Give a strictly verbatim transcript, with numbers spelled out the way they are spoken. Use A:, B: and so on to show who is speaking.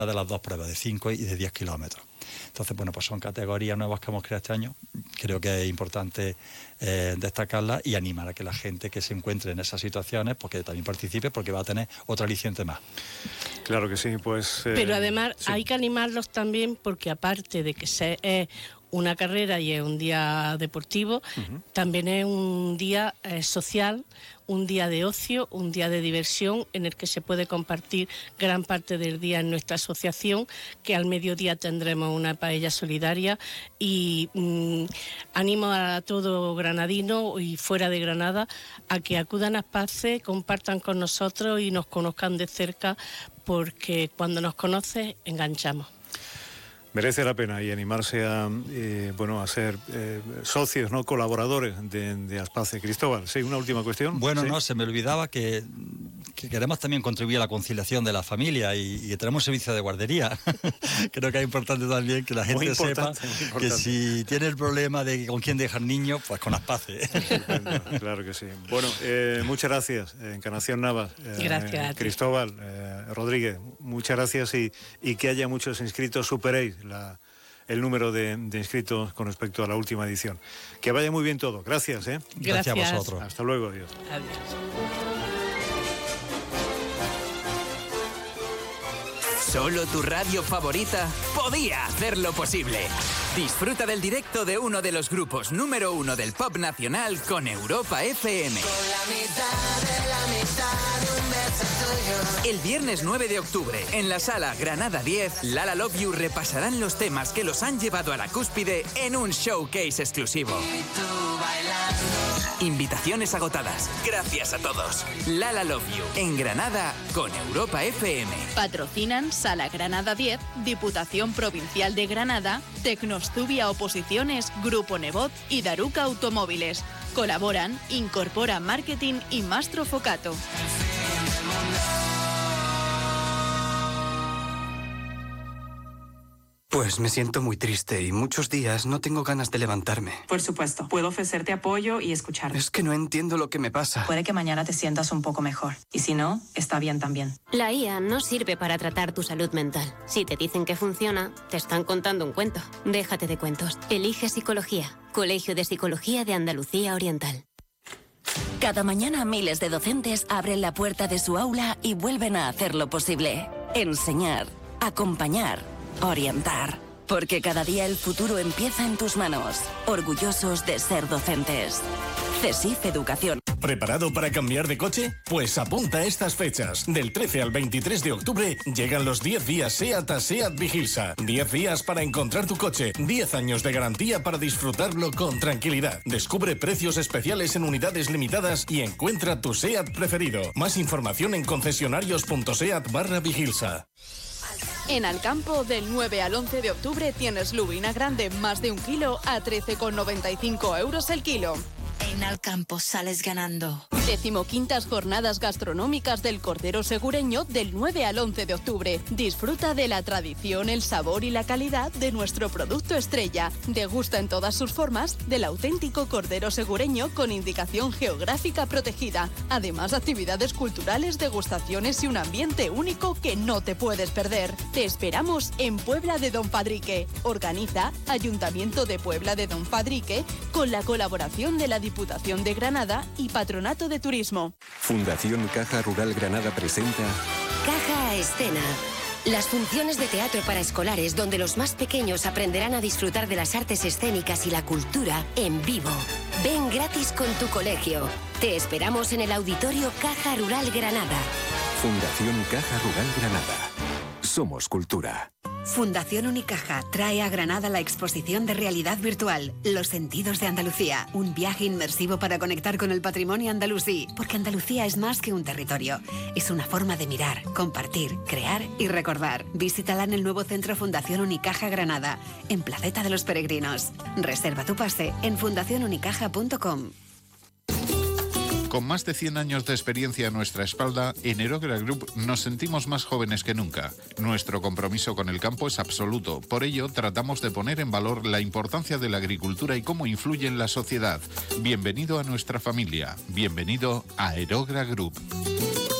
A: de las dos pruebas, de cinco y de diez kilómetros. Entonces, bueno, pues son categorías nuevas que hemos creado este año. Creo que es importante eh, destacarlas y animar a que la gente que se encuentre en esas situaciones, porque también participe, porque va a tener otro aliciente más.
B: Claro que sí, pues... Eh,
C: Pero además
B: sí.
C: hay que animarlos también porque aparte de que se, es una carrera y es un día deportivo, uh-huh. también es un día eh, social, un día de ocio, un día de diversión en el que se puede compartir gran parte del día en nuestra asociación, que al mediodía tendremos una paella solidaria y mmm, animo a todo granadino y fuera de Granada a que acudan a Aspace, compartan con nosotros y nos conozcan de cerca, porque cuando nos conoces enganchamos.
B: Merece la pena y animarse a, eh, bueno, a ser eh, socios, no colaboradores de, de Aspace. Cristóbal, sí, una última cuestión.
A: Bueno,
B: ¿Sí?
A: no, se me olvidaba que, que queremos también contribuir a la conciliación de la familia y, y tenemos servicio de guardería. Creo que es importante también que la gente sepa que si tiene el problema de con quién dejar niños, pues con Aspace.
B: Claro que sí. Bueno, eh, muchas gracias, Encarnación Navas. Eh,
C: gracias.
B: Cristóbal, eh, Rodríguez, muchas gracias y, y que haya muchos inscritos, superéis La, el número de, de inscritos con respecto a la última edición. Que vaya muy bien todo. Gracias, ¿eh?
C: Gracias,
A: Gracias a vosotros.
B: Hasta luego, adiós.
C: Adiós.
D: Solo tu radio favorita podía hacerlo posible. Disfruta del directo de uno de los grupos número uno del pop nacional con Europa F M. Con la mitad de la mitad de un beso tuyo. El viernes nueve de octubre, en la sala Granada diez, Lala Love You repasarán los temas que los han llevado a la cúspide en un showcase exclusivo. Y tú bailando. Invitaciones agotadas. Gracias a todos. Lala Love You, en Granada con Europa F M.
E: Patrocinan Sala Granada diez, Diputación Provincial de Granada, Tecnostubia Oposiciones, Grupo Nebot y Daruca Automóviles. Colaboran Incorpora Marketing y Mastro Focato.
F: Pues me siento muy triste y muchos días no tengo ganas de levantarme.
G: Por supuesto, puedo ofrecerte apoyo y escuchar.
F: Es que no entiendo lo que me pasa.
G: Puede que mañana te sientas un poco mejor. Y si no, está bien también.
H: La I A no sirve para tratar tu salud mental. Si te dicen que funciona, te están contando un cuento. Déjate de cuentos. Elige Psicología. Colegio de Psicología de Andalucía Oriental.
I: Cada mañana miles de docentes abren la puerta de su aula y vuelven a hacer lo posible. Enseñar, acompañar, orientar. Porque cada día el futuro empieza en tus manos. Orgullosos de ser docentes. CESIF Educación.
J: ¿Preparado para cambiar de coche? Pues apunta a estas fechas. Del trece al veintitrés de octubre llegan los diez días SEAT a SEAT Vigilsa. diez días para encontrar tu coche. diez años de garantía para disfrutarlo con tranquilidad. Descubre precios especiales en unidades limitadas y encuentra tu SEAT preferido. Más información en concesionarios.seat barra Vigilsa.
E: En Alcampo, del nueve al once de octubre tienes lubina grande más de un kilo a trece con noventa y cinco euros el kilo.
K: En Alcampo sales ganando.
E: Decimoquintas jornadas gastronómicas del Cordero Segureño del nueve al once de octubre. Disfruta de la tradición, el sabor y la calidad de nuestro producto estrella. Degusta en todas sus formas del auténtico Cordero Segureño con indicación geográfica protegida. Además, actividades culturales, degustaciones y un ambiente único que no te puedes perder. Te esperamos en Puebla de Don Fadrique. Organiza Ayuntamiento de Puebla de Don Fadrique con la colaboración de la Diputación de Granada y Patronato de Turismo.
L: Fundación Caja Rural Granada presenta
M: Caja a Escena. Las funciones de teatro para escolares donde los más pequeños aprenderán a disfrutar de las artes escénicas y la cultura en vivo. Ven gratis con tu colegio. Te esperamos en el Auditorio Caja Rural Granada.
L: Fundación Caja Rural Granada. Somos cultura.
N: Fundación Unicaja trae a Granada la exposición de realidad virtual Los sentidos de Andalucía, un viaje inmersivo para conectar con el patrimonio andalusí, porque Andalucía es más que un territorio, es una forma de mirar, compartir, crear y recordar. Visítala en el nuevo Centro Fundación Unicaja Granada, en Placeta de los Peregrinos. Reserva tu pase en fundación unicaja punto com.
O: Con más de cien años de experiencia a nuestra espalda, en Aerogra Group nos sentimos más jóvenes que nunca. Nuestro compromiso con el campo es absoluto. Por ello, tratamos de poner en valor la importancia de la agricultura y cómo influye en la sociedad. Bienvenido a nuestra familia. Bienvenido a Aerogra Group.